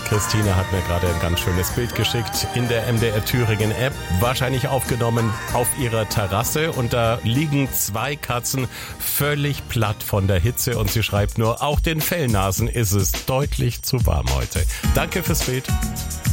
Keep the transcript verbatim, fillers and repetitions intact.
Christine hat mir gerade ein ganz schönes Bild geschickt in der M D R Thüringen App, wahrscheinlich aufgenommen auf ihrer Terrasse, und da liegen zwei Katzen völlig platt von der Hitze, und sie schreibt nur, auch den Fellnasen ist es deutlich zu warm heute. Danke fürs Bild.